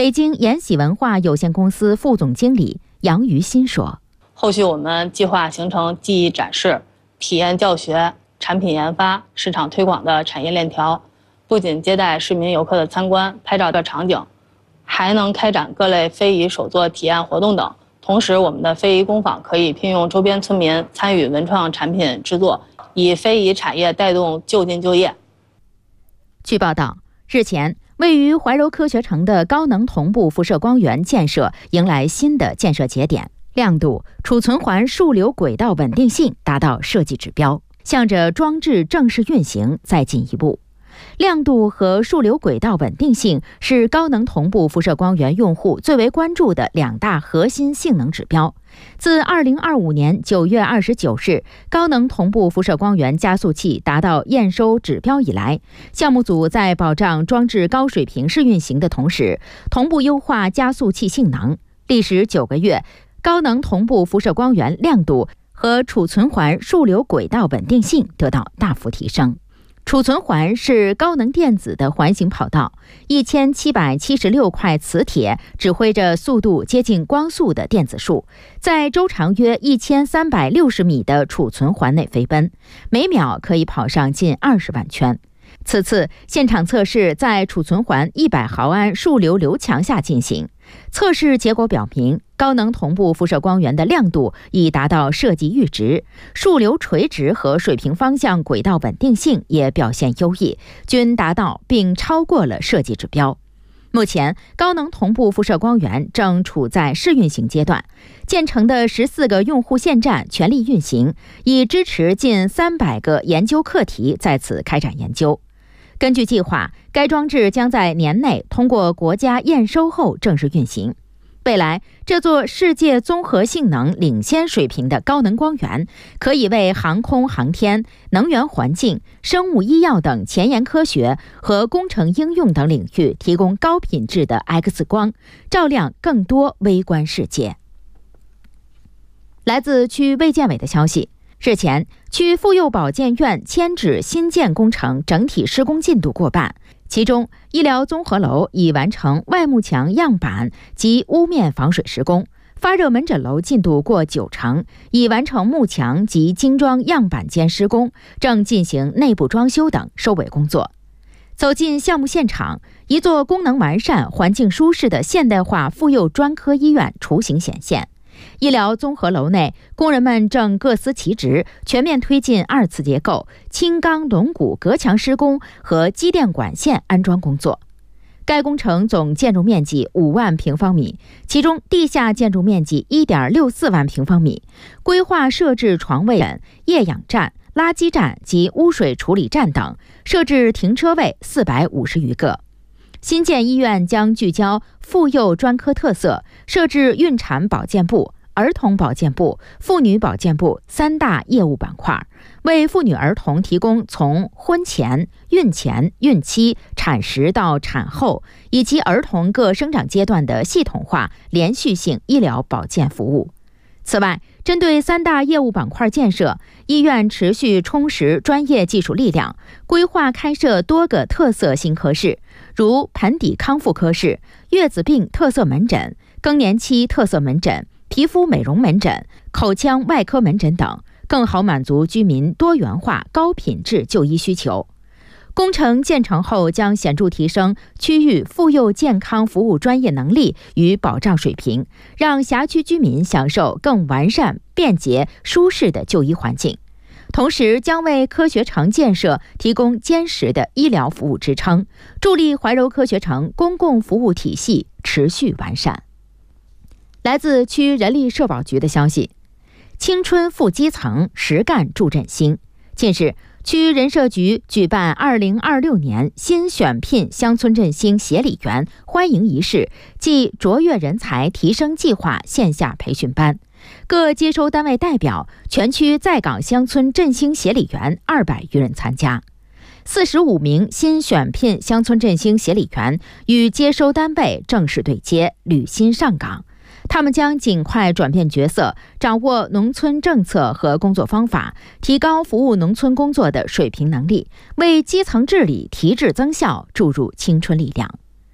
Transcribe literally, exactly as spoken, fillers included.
北京延禧文化有限公司副总经理杨于新说：“ 后续我们计划形成技艺展示、体验教学、产品研发、市场推广的产业链条，不仅接待市民游客的参观、拍照的场景，还能开展各类非遗手作体验活动等。同时，我们的非遗工坊可以聘用周边村民参与文创产品制作，以非遗产业带动就近就业。” 据报道，日前，位于怀柔科学城的高能同步辐射光源建设迎来新的建设节点，亮度、储存环数流轨道稳定性达到设计指标，向着装置正式运行再进一步。亮度和数流轨道稳定性是高能同步辐射光源用户最为关注的两大核心性能指标。自二零二五年九月二十九日高能同步辐射光源加速器达到验收指标以来，项目组在保障装置高水平试运行的同时，同步优化加速器性能。历时九个月，高能同步辐射光源亮度和储存环数流轨道稳定性得到大幅提升。储存环是高能电子的环形跑道，一千七百七十六块磁铁指挥着速度接近光速的电子束，在周长约一千三百六十米的储存环内飞奔，每秒可以跑上近二十万圈。此次现场测试在储存环一百毫安数流流强下进行，测试结果表明，高能同步辐射光源的亮度已达到设计阈值，数流垂直和水平方向轨道稳定性也表现优异，均达到并超过了设计指标。目前，高能同步辐射光源正处在试运行阶段，建成的十四个用户线站全力运行，已支持近三百个研究课题在此开展研究。根据计划，该装置将在年内通过国家验收后正式运行。未来，这座世界综合性能领先水平的高能光源，可以为航空航天、能源环境、生物医药等前沿科学和工程应用等领域提供高品质的 X 光，照亮更多微观世界。来自区卫健委的消息，日前，区妇幼保健院迁址新建工程整体施工进度过半，其中医疗综合楼已完成外幕墙样板及屋面防水施工，发热门诊楼进度过九成，已完成幕墙及精装样板间施工，正进行内部装修等收尾工作。走进项目现场，一座功能完善、环境舒适的现代化妇幼专科医院雏形显现。医疗综合楼内，工人们正各司其职，全面推进二次结构、轻钢龙骨隔墙施工和机电管线安装工作。该工程总建筑面积五万平方米，其中地下建筑面积 一点六四万平方米，规划设置床位站、液氧站、垃圾站及污水处理站等，设置停车位四百五十余个。新建医院将聚焦妇幼专科特色，设置孕产保健部、儿童保健部、妇女保健部三大业务板块，为妇女儿童提供从婚前、孕前、孕期、产时到产后以及儿童各生长阶段的系统化、连续性医疗保健服务。此外，针对三大业务板块建设，医院持续充实专业技术力量，规划开设多个特色新科室，如盆底康复科室、月子病特色门诊、更年期特色门诊、皮肤美容门诊、口腔外科门诊等，更好满足居民多元化、高品质就医需求。工程建成后将显著提升区域妇幼健康服务专业能力与保障水平，让辖区居民享受更完善、便捷、舒适的就医环境。同时将为科学城建设提供坚实的医疗服务支撑，助力怀柔科学城公共服务体系持续完善。来自区人力社保局的消息，青春富基层，实干助振兴。近日，区人社局举办二零二六年新选聘乡村振兴协理员欢迎仪式暨卓越人才提升计划线下培训班，各接收单位代表、全区在岗乡村振兴协理员二百余人参加。四十五名新选聘乡村振兴协理员与接收单位正式对接，履新上岗。他们将尽快转变角色，掌握农村政策和工作方法，提高服务农村工作的水平能力，为基层治理提质增效注入青春力量。